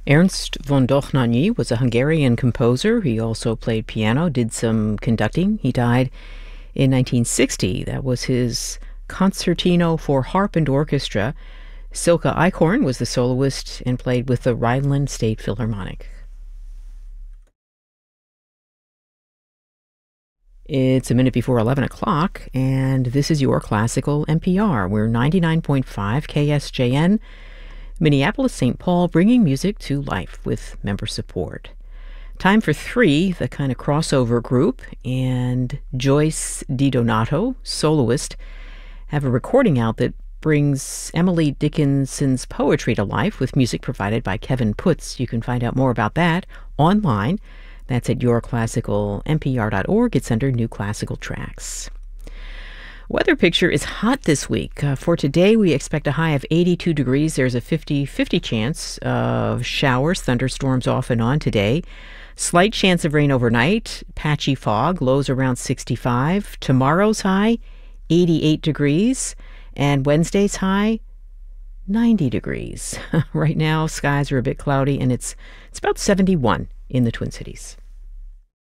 Ernst von Dohnányi was a Hungarian composer. He also played piano, did some conducting. He died in 1960. That was his Concertino for Harp and Orchestra. Silke Eichhorn was the soloist and played with the Rhineland State Philharmonic. It's a minute before 11 o'clock, and this is your Classical NPR. We're 99.5 KSJN, Minneapolis, St. Paul, bringing music to life with member support. Time for three, the kind of crossover group, and Joyce DiDonato, soloist, have a recording out that brings Emily Dickinson's poetry to life with music provided by Kevin Putz. You can find out more about that online. That's at yourclassicalnpr.org. It's under New Classical Tracks. Weather picture is hot this week. For today, we expect a high of 82 degrees. There's a 50-50 chance of showers, thunderstorms off and on today. Slight chance of rain overnight, patchy fog, lows around 65. Tomorrow's high, 88 degrees. And Wednesday's high, 90 degrees. Right now, skies are a bit cloudy, and it's about 71 in the Twin Cities.